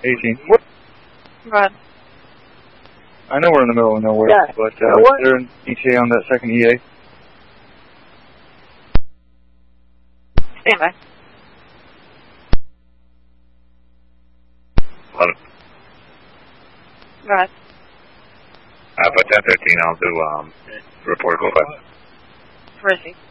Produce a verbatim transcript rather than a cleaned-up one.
eighteen. What? Go ahead. I know we're in the middle of nowhere, Yeah. but uh, Uh, what? is there an E T A on that second E A? Stand by. Hello. Go ahead. Uh, for ten fifteen, I'll do um, report go ahead. Where is he?